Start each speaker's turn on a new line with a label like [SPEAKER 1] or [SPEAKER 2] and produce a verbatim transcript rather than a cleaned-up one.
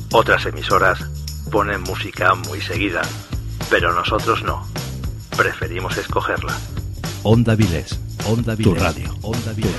[SPEAKER 1] Otras emisoras ponen música muy seguida, pero nosotros no. Preferimos escogerla.
[SPEAKER 2] Onda Vilés, Onda Vilés,
[SPEAKER 3] tu radio,
[SPEAKER 2] Onda Vilés.